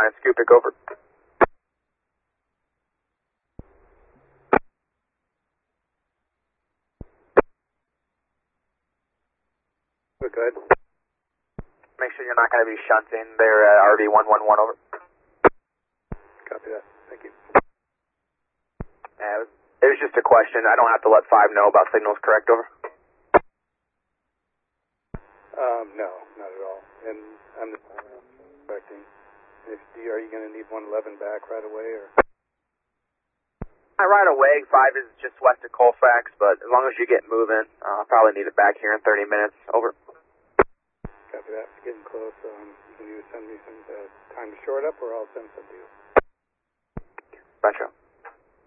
line, Scoopik, over. We're good. Make sure you're not going to be shunting there at RV111, over. Copy that. Thank you. It was just a question. I don't have to let 5 know about signals, correct, over? No, not at all. And I'm just expecting. Are you going to need 111 back right away, or? Right away, 5 is just west of Colfax, but as long as you get moving, I'll probably need it back here in 30 minutes, over. Copy that. It's getting close. You can either send me some time to short up, or I'll send some to you. Metro.